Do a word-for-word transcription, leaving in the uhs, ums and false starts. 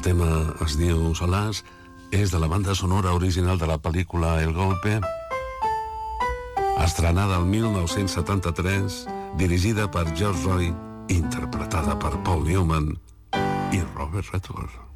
El tema es diu Solars, és de la banda sonora original de la pel·lícula El Golpe, estrenada el mil nou-cents setanta-tres, dirigida per George Roy, interpretada per Paul Newman i Robert Redford.